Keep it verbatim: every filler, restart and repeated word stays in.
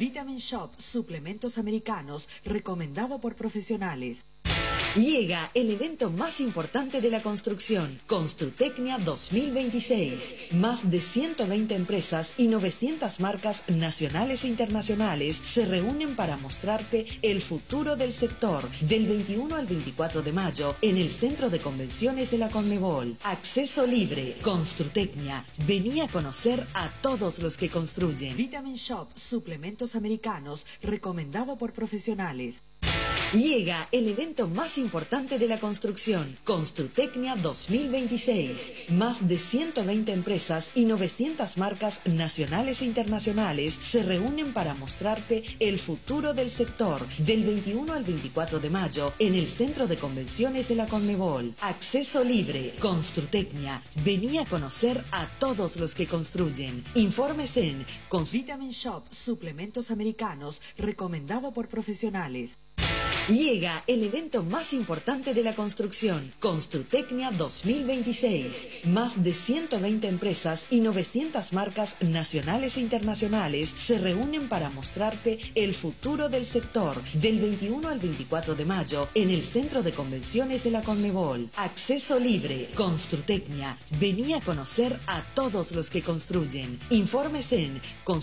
Vitamin Shop, suplementos americanos, recomendado por profesionales. Llega el evento más importante de la construcción, Construtecnia dos mil veintiséis. Más de ciento veinte empresas y novecientas marcas nacionales e internacionales se reúnen para mostrarte el futuro del sector del veintiuno al veinticuatro de mayo en el Centro de Convenciones de la Conmebol. Acceso libre. Construtecnia. Vení a conocer a todos los que construyen. Vitamin Shop, suplementos americanos, recomendado por profesionales. Llega el evento más importante de la construcción, Construtecnia dos mil veintiséis. Más de ciento veinte empresas y novecientas marcas nacionales e internacionales se reúnen para mostrarte el futuro del sector del veintiuno al veinticuatro de mayo en el Centro de Convenciones de la Conmebol. Acceso libre. Construtecnia. Vení a conocer a todos los que construyen. Informes en Vitamin Shop, suplementos americanos, recomendado por profesionales. Llega el evento más importante de la construcción, Construtecnia dos mil veintiséis. Más de ciento veinte empresas y novecientas marcas nacionales e internacionales se reúnen para mostrarte el futuro del sector del veintiuno al veinticuatro de mayo en el Centro de Convenciones de la Conmebol. Acceso libre. Construtecnia. Vení a conocer a todos los que construyen. Informes en